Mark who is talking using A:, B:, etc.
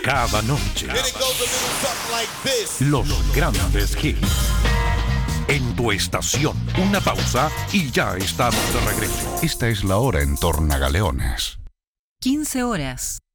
A: Cada noche. Los grandes hits. En tu estación. Una pausa y ya estamos de regreso. Esta es la hora en Tornagaleones.
B: 15 horas.